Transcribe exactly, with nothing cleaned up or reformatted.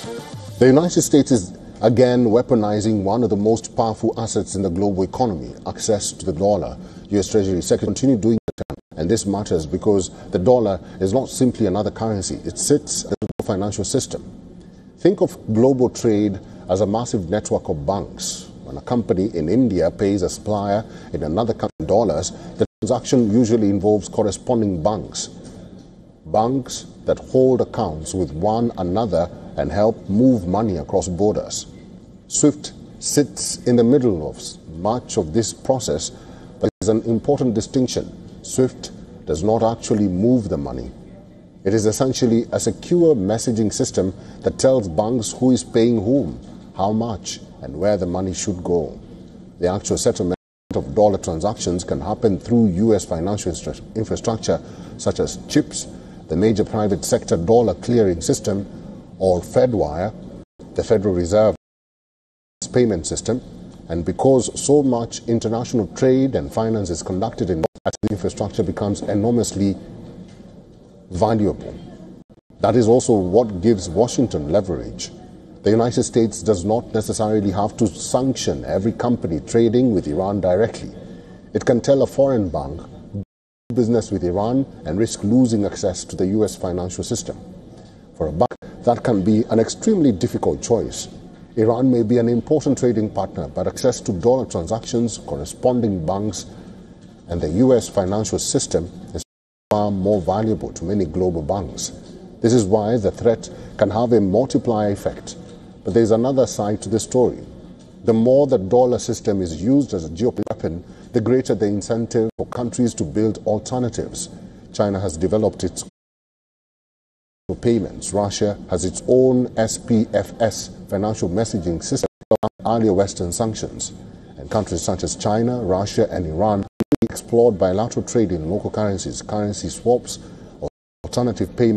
The United States is again weaponizing one of the most powerful assets in the global economy, access to the dollar. U S Treasury Secretary continue doing that, and this matters because the dollar is not simply another currency. It sits in the financial system. Think of global trade as a massive network of banks. When a company in India pays a supplier in another country in dollars, the transaction usually involves corresponding banks. Banks that hold accounts with one another and help move money across borders. SWIFT sits in the middle of much of this process, but there's an important distinction. SWIFT does not actually move the money. It is essentially a secure messaging system that tells banks who is paying whom, how much, and where the money should go. The actual settlement of dollar transactions can happen through U S financial infrastructure such as CHIPS, the major private sector dollar clearing system, or FedWire, the Federal Reserve payment system. And because so much international trade and finance is conducted in that, the infrastructure becomes enormously valuable. That is also what gives Washington leverage. The United States does not necessarily have to sanction every company trading with Iran directly. It can tell a foreign bank, do business with Iran and risk losing access to the U S financial system. For a bank, that can be an extremely difficult choice. Iran may be an important trading partner, but access to dollar transactions, corresponding banks, and the U S financial system is far more valuable to many global banks. This is why the threat can have a multiplier effect. But there is another side to the story. The more the dollar system is used as a geopolitical weapon, the greater the incentive for countries to build alternatives. China has developed its payments. Russia has its own S P F S financial messaging system earlier Western sanctions. And countries such as China, Russia, and Iran explored bilateral trade in local currencies, currency swaps, or alternative payments.